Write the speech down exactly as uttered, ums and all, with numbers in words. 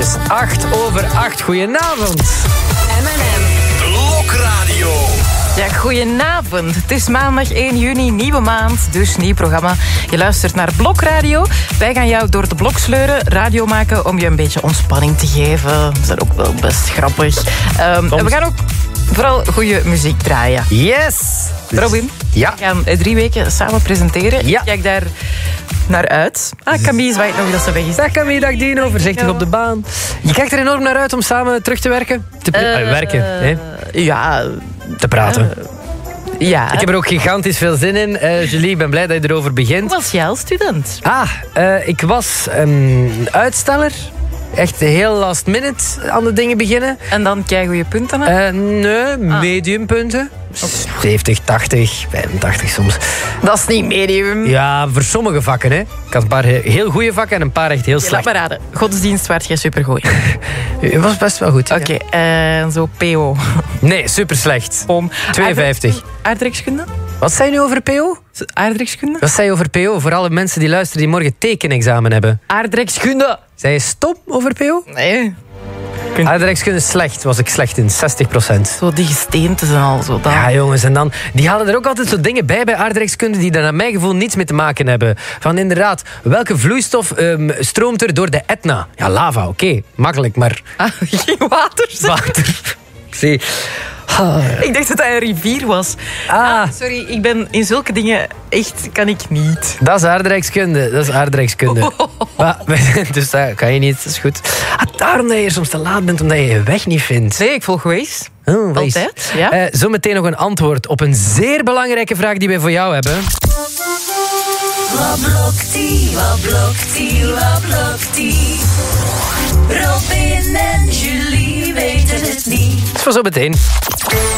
is acht over acht. Goedenavond. M en M. Blokradio. Ja, goedenavond. Het is maandag één juni, nieuwe maand, dus nieuw programma. Je luistert naar Blokradio. Wij gaan jou door de blok sleuren, radio maken om je een beetje ontspanning te geven. Dat is ook wel best grappig. Um, en we gaan ook vooral goede muziek draaien. Yes. Robin, Ja. we gaan eh, drie weken samen presenteren. Ja. Ik kijk daar naar uit. Ah, Camille zwaait nog dat ze weg is. Dag Camille, dag Dino. Voorzichtig op de baan. Je kijkt er enorm naar uit om samen terug te werken? Te pre- Uh, uh, werken, hè? Ja. Te praten. Uh, ja. Ik heb er ook gigantisch veel zin in. Uh, Julie, ik ben blij dat je erover begint. Hoe was jij als student? Ah, uh, ik was een uitsteller. Echt heel last minute aan de dingen beginnen. En dan krijg je je punten aan? Uh, nee, mediumpunten. zeventig, tachtig, vijfentachtig soms. Dat is niet medium. Ja, voor sommige vakken. Hè. Ik had een paar heel goede vakken en een paar echt heel Okay, laat slecht. me raden. Godsdienst werd jij supergoed. Het was best wel goed. Oké, okay, uh, zo P O. Nee, super slecht. Om tweeënvijftig. Aardrijkskunde? Wat zei je nu over P O? Aardrijkskunde? Wat zei je over P O? Voor alle mensen die luisteren die morgen tekenexamen hebben. Aardrijkskunde. Zei je stop over P O? Nee. Aardrijkskunde slecht, was ik slecht in. zestig procent. Zo die gesteentes en al zo. Dat. Ja, jongens, en dan... Die halen er ook altijd zo dingen bij bij aardrijkskunde die daar naar mijn gevoel niets mee te maken hebben. Van inderdaad, welke vloeistof um, stroomt er door de Etna? Ja, lava, oké. Okay, makkelijk, maar... Ah, geen water. Water. Ik zie... Ah. Ik dacht dat dat een rivier was. Ah. ah. Sorry, ik ben in zulke dingen echt... Kan ik niet. Dat is aardrijkskunde. Dat is aardrijkskunde. Oh. Maar, dus dat kan je niet. Dat is goed. Ah, daarom dat je soms te laat bent, omdat je je weg niet vindt. Nee, ik volg Waze. Oh, altijd, ja. Uh, zometeen nog een antwoord op een zeer belangrijke vraag die wij voor jou hebben. Wat blokt die, wat blokt die, wat blokt die? Robin en Julie weten het niet. Dat is voor zo meteen.